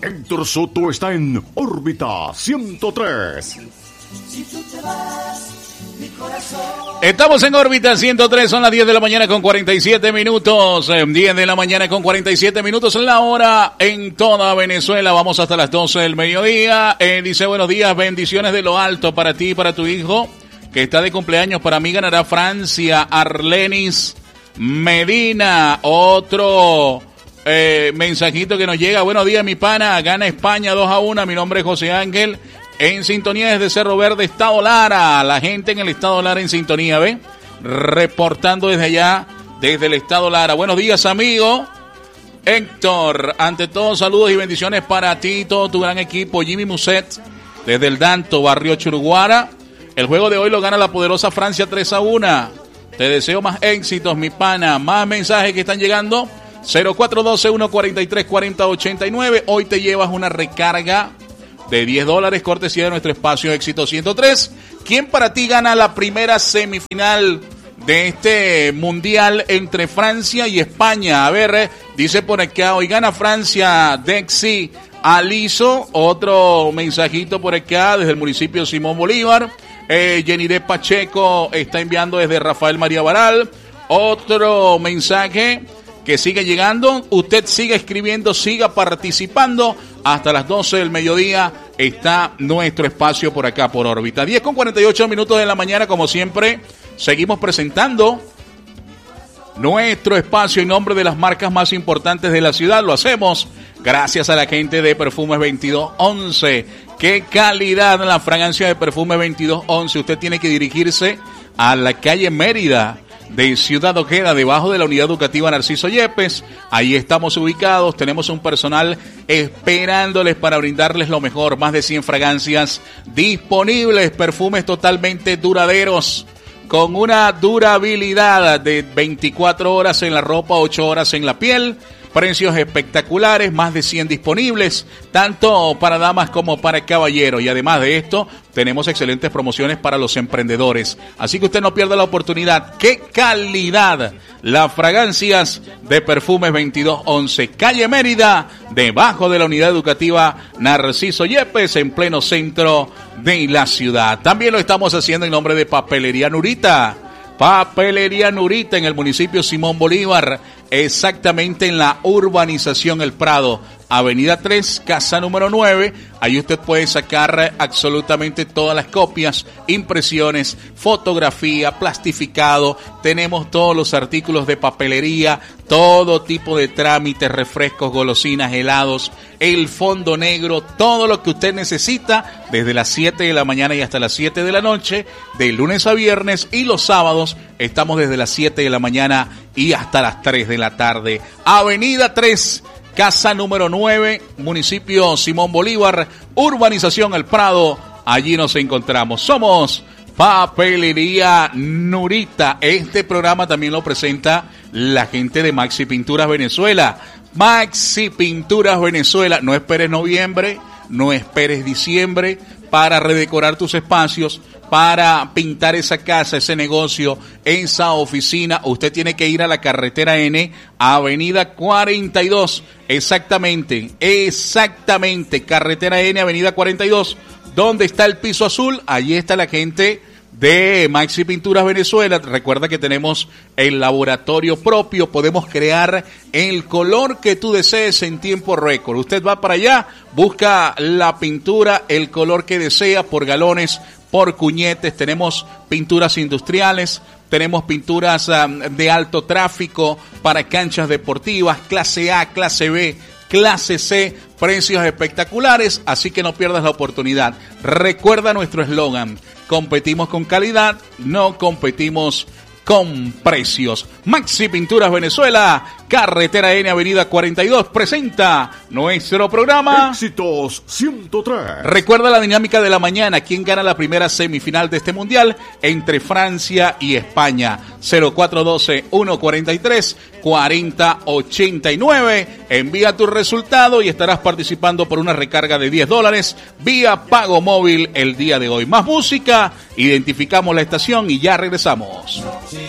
Héctor Soto está en órbita 103. Estamos en órbita 103, son las 10 de la mañana con 47 minutos. 10 de la mañana con 47 minutos en la hora en toda Venezuela. Vamos hasta las 12 del mediodía. Dice, buenos días, bendiciones de lo alto para ti y para tu hijo, que está de cumpleaños. Para mí ganará Francia. Arlenis Medina. Otro mensajito que nos llega. Buenos días, mi pana. Gana España 2-1. Mi nombre es José Ángel. En sintonía desde Cerro Verde, Estado Lara. La gente en el Estado Lara en sintonía, ¿ve? Reportando desde allá, desde el Estado Lara. Buenos días, amigo Héctor. Ante todo, saludos y bendiciones para ti y todo tu gran equipo. Jimmy Muset, desde el Danto, barrio Churuguara. El juego de hoy lo gana la poderosa Francia 3-1. Te deseo más éxitos, mi pana. Más mensajes que están llegando. 0412-143-4089. Hoy te llevas una recarga de $10, cortesía de nuestro espacio Éxito 103. ¿Quién para ti gana la primera semifinal de este mundial entre Francia y España? A ver, dice por acá, hoy gana Francia, Dexy Aliso. Otro mensajito por acá desde el municipio Simón Bolívar. Yenide Pacheco está enviando desde Rafael María Baral. Otro mensaje que sigue llegando. Usted siga escribiendo, siga participando. Hasta las 12 del mediodía está nuestro espacio por acá, por órbita. 10 con 48 minutos de la mañana, como siempre, seguimos presentando nuestro espacio en nombre de las marcas más importantes de la ciudad. Lo hacemos gracias a la gente de Perfumes 2211. ¡Qué calidad la fragancia de Perfume 2211! Usted tiene que dirigirse a la calle Mérida de Ciudad Ojeda, debajo de la unidad educativa Narciso Yepes. Ahí estamos ubicados, tenemos un personal esperándoles para brindarles lo mejor. Más de 100 fragancias disponibles, perfumes totalmente duraderos, con una durabilidad de 24 horas en la ropa, 8 horas en la piel. Precios espectaculares, más de 100 disponibles, tanto para damas como para caballeros. Y además de esto, tenemos excelentes promociones para los emprendedores. Así que usted no pierda la oportunidad. ¡Qué calidad! Las fragancias de Perfumes 2211. Calle Mérida, debajo de la unidad educativa Narciso Yepes, en pleno centro de la ciudad. También lo estamos haciendo en nombre de Papelería Nurita. Papelería Nurita en el municipio Simón Bolívar, exactamente en la urbanización El Prado, Avenida 3, casa número 9. Ahí usted puede sacar absolutamente todas las copias, impresiones, fotografía, plastificado. Tenemos todos los artículos de papelería, todo tipo de trámites, refrescos, golosinas, helados, el fondo negro, todo lo que usted necesita desde las 7 de la mañana y hasta las 7 de la noche, de lunes a viernes, y los sábados estamos desde las 7 de la mañana y hasta las 3 de la tarde. Avenida 3, casa número 9, municipio Simón Bolívar, urbanización El Prado. Allí nos encontramos. Somos Papelería Nurita. Este programa también lo presenta la gente de Maxi Pinturas Venezuela. Maxi Pinturas Venezuela. No esperes noviembre, no esperes diciembre para redecorar tus espacios, para pintar esa casa, ese negocio, esa oficina. Usted tiene que ir a la carretera N, avenida 42, exactamente, carretera N, avenida 42, donde está el piso azul. Allí está la gente de Maxi Pinturas Venezuela. Recuerda que tenemos el laboratorio propio, podemos crear el color que tú desees en tiempo récord. Usted va para allá, busca la pintura, el color que desea, por galones, por cuñetes. Tenemos pinturas industriales, tenemos pinturas de alto tráfico para canchas deportivas, clase A, clase B, clase C, precios espectaculares, así que no pierdas la oportunidad. Recuerda nuestro eslogan: competimos con calidad, no competimos con precios. Maxi Pinturas Venezuela, carretera N, avenida 42, presenta nuestro programa Éxitos 103. Recuerda la dinámica de la mañana. ¿Quién gana la primera semifinal de este mundial entre Francia y España? 0412-143-4089. Envía tu resultado y estarás participando por una recarga de $10 vía pago móvil el día de hoy. Más música, identificamos la estación y ya regresamos.